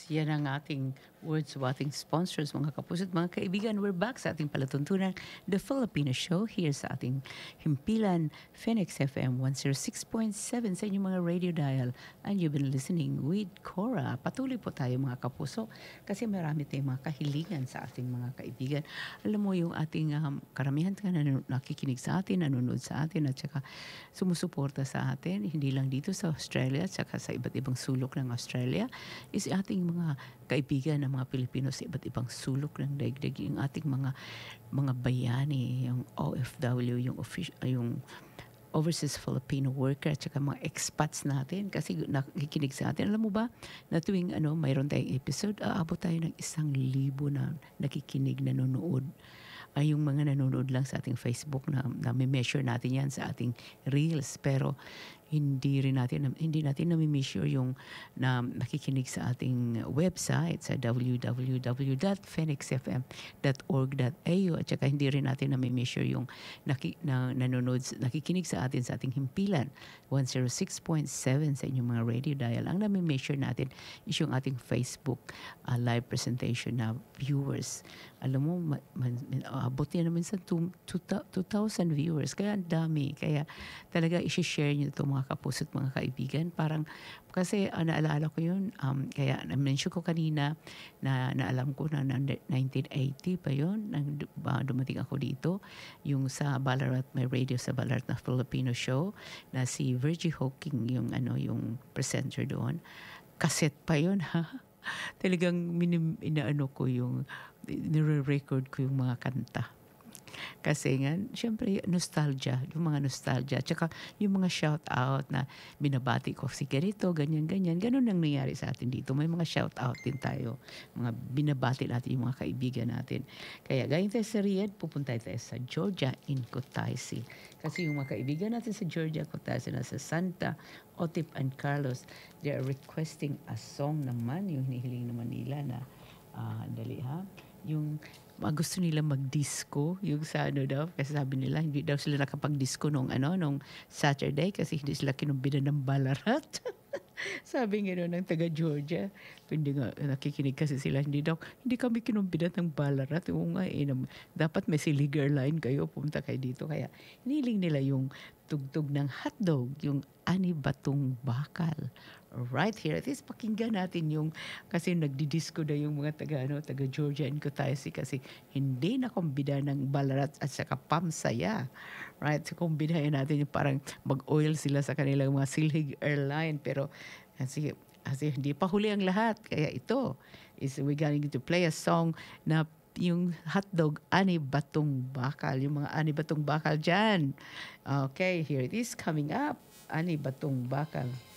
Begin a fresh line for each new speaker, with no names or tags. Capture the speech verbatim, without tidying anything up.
yan ang ating words of ating sponsors, mga kapuso at mga kaibigan. We're back sa ating palatuntunan, The Filipino Show, here sa ating himpilan, Phoenix F M one oh six point seven sa inyong mga radio dial. And you've been listening with Cora. Patuloy po tayo mga kapuso kasi marami tayong mga kahilingan sa ating mga kaibigan. Alam mo yung ating um, karamihan ka na nakikinig sa atin, nanonood sa atin at saka sumusuporta sa atin, hindi lang dito sa Australia at saka sa iba't ibang sulok ng Australia, is ating mga kaibigan ng mga Pilipino sa iba't ibang sulok ng daigdig, yung ating mga mga bayani, yung O F W, yung official, yung overseas Filipino worker at saka mga expats natin kasi nakikinig sa atin. Alam mo ba na tuwing ano, mayroon tayong episode, aabot tayo ng isang libo na nakikinig, nanonood. Ay yung mga nanonood lang sa ating Facebook na, na measure natin yan sa ating reels, pero hindi rin natin hindi natin na-measure yung na nakikinig sa ating website sa w w w dot phoenix f m dot org dot a u at saka hindi rin natin na-measure yung naki, na, nanonood, nakikinig sa atin sa ating himpilan one oh six point seven sa inyong mga radio dial. Ang na-measure natin is yung ating Facebook uh, live presentation na viewers. Alam mo, ma- ma- abot yan naman sa two thousand viewers. Kaya ang dami. Kaya talaga isi-share nyo ito mga kapuso at mga kaibigan. Parang, kasi uh, naalala ko yun, um, kaya na-mention ko kanina na naalam ko na, na nineteen eighty pa yun, nang uh, dumating ako dito, yung sa Ballarat, may radio sa Ballarat na Filipino show, na si Virgie Hawking, yung, ano, yung presenter doon. Cassette pa yun, ha? Talagang minim, inaano ko yung, nire-record ko yung mga kanta. Kasi nga, syempre, nostalgia, yung mga nostalgia. Tsaka yung mga shout-out na binabati ko, si ganito, ganyan, ganyan. Ganun ang nangyari sa atin dito. May mga shout-out din tayo. Mga binabati natin yung mga kaibigan natin. Kaya galing tayo sa Riyadh, pupunta tayo sa Georgia in Kutaisi. Kasi yung mga kaibigan natin sa Georgia, Kutaisi, na sa Santa, Otip and Carlos, they are requesting a song naman, yung hinihiling naman nila na, uh, dali ha, yung gusto nila mag-disco yung sa ano daw kasi sabi nila hindi daw sila nakapag-disco nung ano nung Saturday kasi hindi sila kinumbidan ng Ballarat. Sabi nga ng taga Georgia, hindi nga nakikinig kasi sila, hindi daw hindi kami kinumbidan ng Ballarat. Oo nga eh, dapat may Siliger line kayo, pumunta kayo dito. Kaya hiniling nila yung tugtog ng hotdog, yung Ani Batong Bakal. Right here. At least pakinggan natin yung, kasi nagdi-disco na yung mga taga, ano, taga Georgia and Kutaisi kasi hindi na kumbida ng Ballarat at saka Pamsaya. Right? So kumbidahin natin yung parang mag-oil sila sa kanilang mga Silhig airline. Pero kasi, kasi hindi pa huli ang lahat. Kaya ito is we're going to play a song na yung hotdog, Ani Batong Bakal. Yung mga Ani Batong Bakal dyan. Okay, here it is coming up. Ani Batong Bakal.